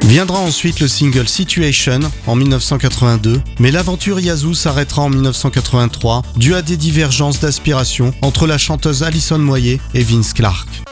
Viendra ensuite le single Situation en 1982, mais l'aventure Yazoo s'arrêtera en 1983 dû à des divergences d'aspiration entre la chanteuse Alison Moyet et Vince Clarke.